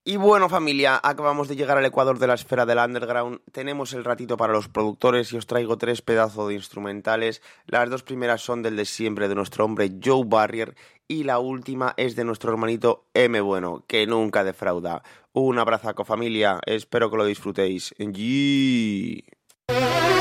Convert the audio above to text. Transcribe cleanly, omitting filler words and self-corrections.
Y bueno, familia, acabamos de llegar al ecuador de la esfera del underground. Tenemos el ratito para los productores y os traigo tres pedazos de instrumentales. Las dos primeras son del de siempre de nuestro hombre Joe Barrier y la última es de nuestro hermanito M. Bueno, que nunca defrauda. Un abrazaco, familia. Espero que lo disfrutéis. Yee.